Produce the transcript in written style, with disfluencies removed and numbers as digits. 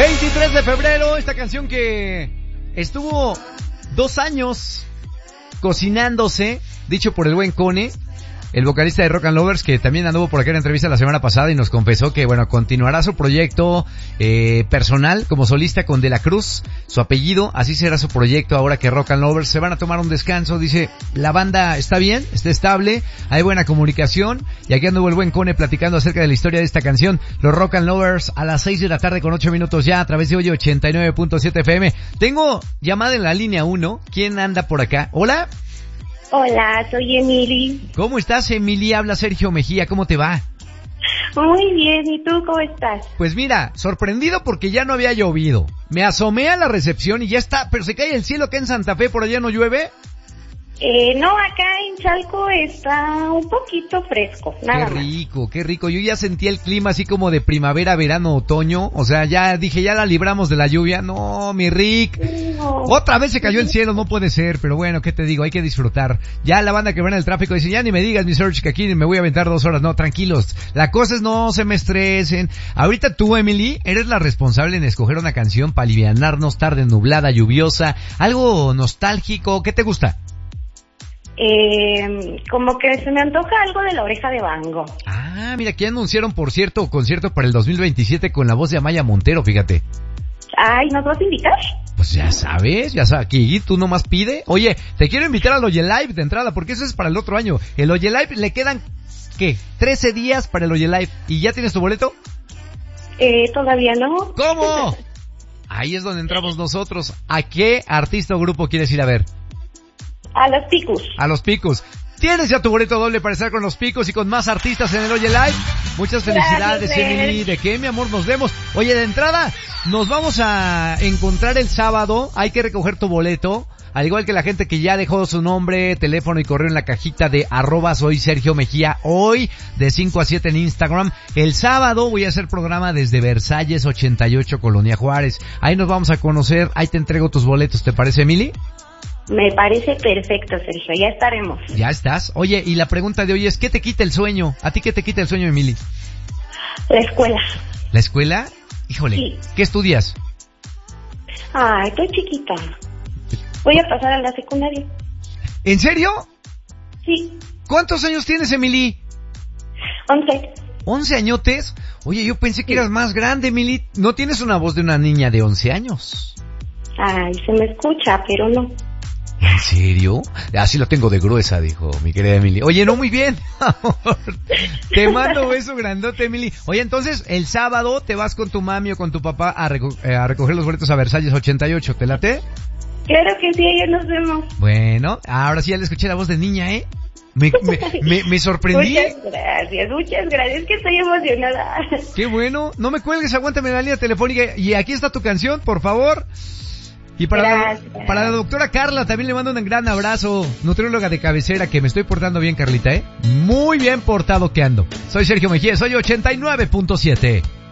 23 de febrero, esta canción que estuvo 2 años cocinándose, dicho por el buen Cone, el vocalista de Rock and Lovers, que también anduvo por acá en la entrevista la semana pasada y nos confesó que, bueno, continuará su proyecto personal como solista con De la Cruz, su apellido, así será su proyecto ahora que Rock and Lovers se van a tomar un descanso. Dice, la banda está bien, está estable, hay buena comunicación, y aquí anduvo el buen Cone platicando acerca de la historia de esta canción, los Rock and Lovers, a las 6 de la tarde con 8 minutos ya, a través de hoy 89.7 FM. Tengo llamada en la línea 1, ¿quién anda por acá? ¿Hola? Hola, soy Emily. ¿Cómo estás, Emily? Habla Sergio Mejía, ¿cómo te va? Muy bien, ¿y tú cómo estás? Pues mira, sorprendido porque ya no había llovido. Me asomé a la recepción y ya está, pero se cae el cielo acá en Santa Fe, ¿por allá no llueve? No, acá en Chalco está un poquito fresco, nada más. Qué rico. Yo ya sentí el clima así como de primavera, verano, otoño. O sea, ya dije, ya la libramos de la lluvia. No, mi Rick. No. Otra vez se cayó el cielo, no puede ser. Pero bueno, ¿qué te digo? Hay que disfrutar. Ya la banda que va en el tráfico dice, ya ni me digas, mi Serge, que aquí me voy a aventar 2 horas. No, tranquilos. La cosa es no se me estresen. Ahorita tú, Emily, eres la responsable en escoger una canción para alivianarnos, tarde nublada, lluviosa. Algo nostálgico. ¿Qué te gusta? Como que se me antoja algo de La Oreja de Van Gogh. Ah, mira, aquí anunciaron, por cierto, concierto para el 2027 con la voz de Amaya Montero, fíjate. Ay, ¿nos vas a invitar? Pues ya sabes, aquí tú nomás pide. Oye, te quiero invitar al Oye Live de entrada, porque eso es para el otro año. El Oye Live le quedan, ¿qué? 13 días para el Oye Live. ¿Y ya tienes tu boleto? Todavía no. ¿Cómo? Ahí es donde entramos nosotros. ¿A qué artista o grupo quieres ir a ver? A los Picos. A los Picos. ¿Tienes ya tu boleto doble para estar con los Picos y con más artistas en el Oye Live? Muchas felicidades, Emily. ¿De qué, mi amor? Nos vemos. Oye, de entrada, nos vamos a encontrar el sábado. Hay que recoger tu boleto. Al igual que la gente que ya dejó su nombre, teléfono y correo en la cajita de @soy Sergio Mejía. Hoy, de 5 a 7 en Instagram. El sábado voy a hacer programa desde Versalles 88, Colonia Juárez. Ahí nos vamos a conocer. Ahí te entrego tus boletos. ¿Te parece, Emily? Me parece perfecto, Sergio, ya estaremos. Ya estás. Oye, y la pregunta de hoy es, ¿qué te quita el sueño? ¿A ti qué te quita el sueño, Emily? La escuela. ¿La escuela? Híjole, sí. ¿Qué estudias? Ay, estoy chiquita. Voy a pasar a la secundaria. ¿En serio? Sí. ¿Cuántos años tienes, Emily? 11. ¿11 añotes? Oye, yo pensé que eras más grande, Emily. ¿No tienes una voz de una niña de 11 años? Ay, se me escucha, pero no. ¿En serio? Así lo tengo de gruesa, dijo mi querida Emily. Oye, no, muy bien. Te mando un beso grandote, Emily. Oye, entonces, el sábado te vas con tu mami o con tu papá a recoger los boletos a Versalles 88. ¿Te late? Claro que sí, ayer nos vemos. Bueno, ahora sí ya le escuché la voz de niña, ¿eh? Me sorprendí. Muchas gracias, que estoy emocionada. Qué bueno. No me cuelgues, aguántame en la línea telefónica. Y aquí está tu canción, por favor. Y para la doctora Carla también le mando un gran abrazo, nutrióloga de cabecera, que me estoy portando bien, Carlita, ¿eh? Muy bien portado que ando. Soy Sergio Mejía, soy 89.7.